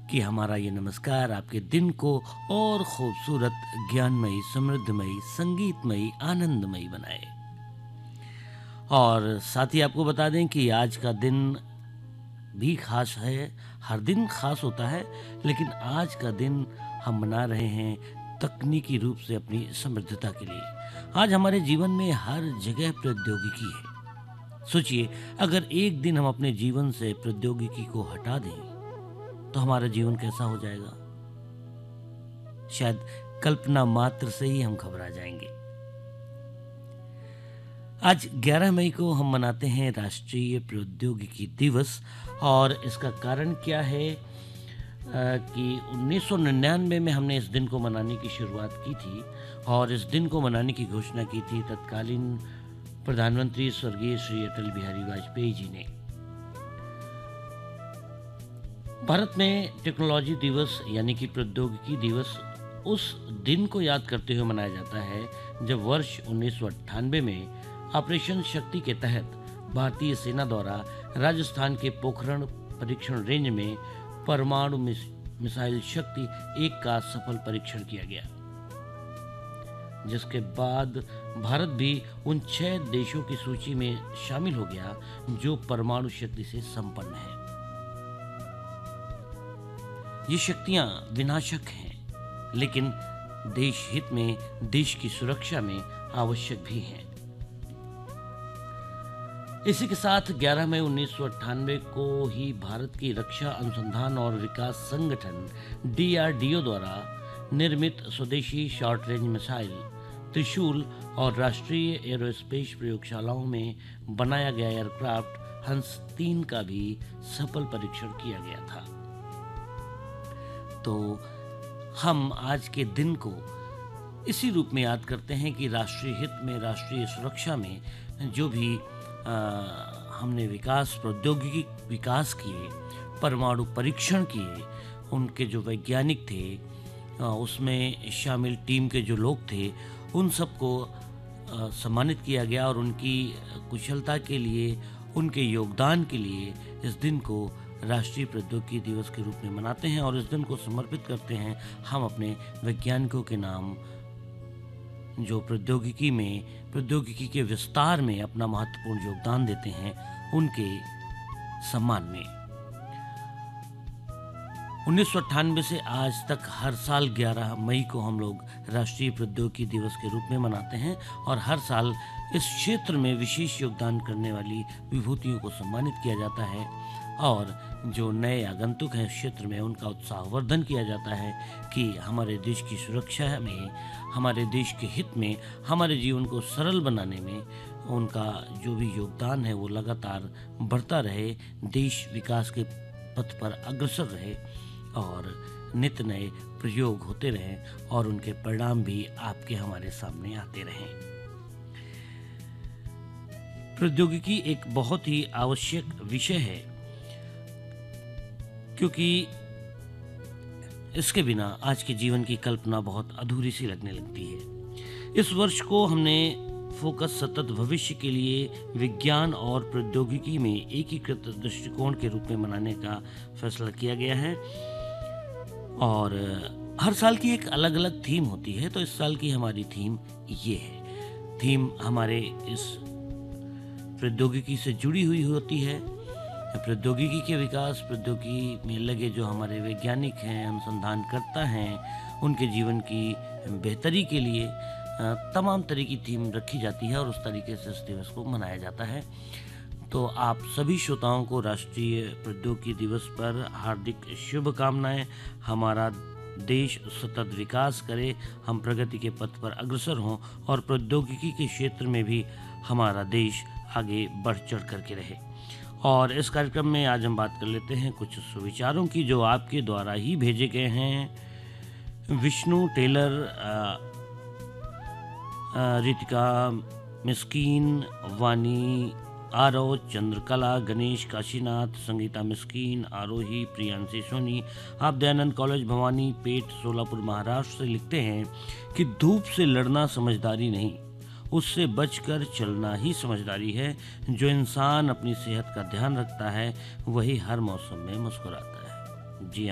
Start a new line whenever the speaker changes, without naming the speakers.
कि हमारा ये नमस्कार आपके दिन को और खूबसूरत, ज्ञानमयी, समृद्धमयी, संगीतमयी, आनंदमयी बनाए। और साथ ही आपको बता दें कि आज का दिन भी खास है। हर दिन खास होता है, लेकिन आज का दिन हम मना रहे हैं तकनीकी रूप से अपनी समृद्धता के लिए। आज हमारे जीवन में हर जगह प्रौद्योगिकी है। सोचिए, अगर एक दिन हम अपने जीवन से प्रौद्योगिकी को हटा दें तो हमारा जीवन कैसा हो जाएगा? शायद कल्पना मात्र से ही हम घबरा जाएंगे। आज 11 मई को हम मनाते हैं राष्ट्रीय प्रौद्योगिकी दिवस। और इसका कारण क्या है कि 1999 में हमने इस दिन को मनाने की शुरुआत की थी और इस दिन को मनाने की घोषणा की थी तत्कालीन प्रधानमंत्री स्वर्गीय श्री अटल बिहारी वाजपेयी जी ने। भारत में टेक्नोलॉजी दिवस यानी कि प्रौद्योगिकी दिवस उस दिन को याद करते हुए मनाया जाता है जब वर्ष 1998 में ऑपरेशन शक्ति के तहत भारतीय सेना द्वारा राजस्थान के पोखरण परीक्षण रेंज में परमाणु मिसाइल शक्ति 1 का सफल परीक्षण किया गया, जिसके बाद भारत भी उन 6 देशों की सूची में शामिल हो गया जो परमाणु शक्ति से संपन्न है। ये शक्तियां विनाशक हैं, लेकिन देश हित में, देश की सुरक्षा में आवश्यक भी हैं। इसी के साथ 11 मई 1998 को ही भारत की रक्षा अनुसंधान और विकास संगठन DRDO द्वारा निर्मित स्वदेशी शॉर्ट रेंज मिसाइल त्रिशूल और राष्ट्रीय एरोस्पेस प्रयोगशालाओं में बनाया गया एयरक्राफ्ट हंस 3 का भी सफल परीक्षण किया गया था। तो हम आज के दिन को इसी रूप में याद करते हैं कि राष्ट्रीय हित में, राष्ट्रीय सुरक्षा में जो भी हमने विकास, प्रौद्योगिकी विकास किए, परमाणु परीक्षण किए, उनके जो वैज्ञानिक थे, उसमें शामिल टीम के जो लोग थे, उन सबको सम्मानित किया गया और उनकी कुशलता के लिए, उनके योगदान के लिए इस दिन को राष्ट्रीय प्रौद्योगिकी दिवस के रूप में मनाते हैं और इस दिन को समर्पित करते हैं हम अपने वैज्ञानिकों के नाम, जो प्रौद्योगिकी के विस्तार में अपना महत्वपूर्ण योगदान देते हैं, उनके सम्मान में। 1998 से आज तक हर साल 11 मई को हम लोग राष्ट्रीय प्रौद्योगिकी दिवस के रूप में मनाते हैं और हर साल इस क्षेत्र में विशेष योगदान करने वाली विभूतियों को सम्मानित किया जाता है और जो नए आगंतुक हैं इस क्षेत्र में, उनका उत्साहवर्धन किया जाता है कि हमारे देश की सुरक्षा में, हमारे देश के हित में, हमारे जीवन को सरल बनाने में उनका जो भी योगदान है वो लगातार बढ़ता रहे, देश विकास के पथ पर अग्रसर रहे और नित नए प्रयोग होते रहें और उनके परिणाम भी आपके हमारे सामने आते रहें। प्रौद्योगिकी एक बहुत ही आवश्यक विषय है, क्योंकि इसके बिना आज के जीवन की कल्पना बहुत अधूरी सी लगने लगती है। इस वर्ष को हमने फोकस सतत भविष्य के लिए विज्ञान और प्रौद्योगिकी में एकीकृत दृष्टिकोण के रूप में मनाने का फैसला किया गया है और हर साल की एक अलग अलग थीम होती है। तो इस साल की हमारी थीम ये है। थीम हमारे इस प्रौद्योगिकी से जुड़ी हुई होती है। प्रौद्योगिकी के विकास, प्रौद्योगिकी में लगे जो हमारे वैज्ञानिक हैं, अनुसंधानकर्ता हैं, उनके जीवन की बेहतरी के लिए तमाम तरह की थीम रखी जाती है और उस तरीके से इस दिवस को मनाया जाता है। तो आप सभी श्रोताओं को राष्ट्रीय प्रौद्योगिकी दिवस पर हार्दिक शुभकामनाएं। हमारा देश सतत विकास करे, हम प्रगति के पथ पर अग्रसर हों और प्रौद्योगिकी के क्षेत्र में भी हमारा देश आगे बढ़ चढ़ करके रहे। और इस कार्यक्रम में आज हम बात कर लेते हैं कुछ सुविचारों की जो आपके द्वारा ही भेजे गए हैं। विष्णु टेलर, रितिका मिस्कीन, वानी आरव, चंद्रकला, गणेश काशीनाथ, संगीता मिस्कीन, आरोही, प्रियांशी सोनी, आप दयानंद कॉलेज भवानी पेट सोलापुर महाराष्ट्र से लिखते हैं कि धूप से लड़ना समझदारी नहीं, उससे बचकर चलना ही समझदारी है। जो इंसान अपनी सेहत का ध्यान रखता है वही हर मौसम में मुस्कुराता है। जी